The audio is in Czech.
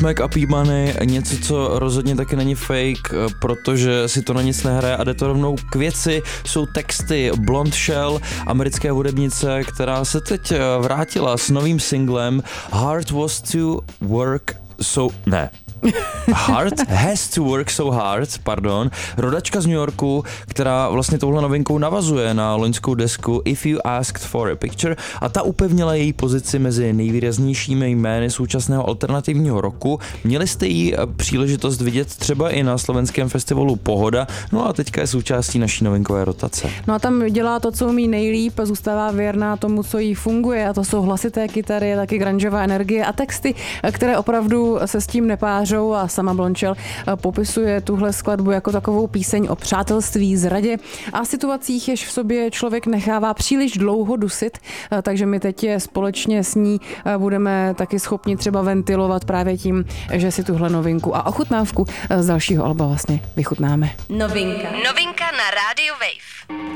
Mac a P-Money, něco, co rozhodně taky není fake, protože si to na nic nehraje a jde to rovnou k věci. Jsou texty Blonde Shell, americké hudebnice, která se teď vrátila s novým singlem Hard Was to Work Hard has to work so hard, rodačka z New Yorku, která vlastně touhle novinkou navazuje na loňskou desku If You Asked for a Picture a ta upevnila její pozici mezi nejvýraznějšími jmény současného alternativního roku. Měli jste jí příležitost vidět třeba i na slovenském festivalu Pohoda, no a teďka je součástí naší novinkové rotace. No a tam dělá to, co umí nejlíp, zůstává věrná tomu, co jí funguje, a to jsou hlasité kytary, taky grungeová energie a texty, které opravdu se s tím nepářou, a sama Blonde Shell popisuje tuhle skladbu jako takovou píseň o přátelství, zradě a situacích, jež v sobě člověk nechává příliš dlouho dusit, takže my teď společně s ní budeme taky schopni třeba ventilovat právě tím, že si tuhle novinku a ochutnávku z dalšího alba vlastně vychutnáme. Novinka na rádiu Wave.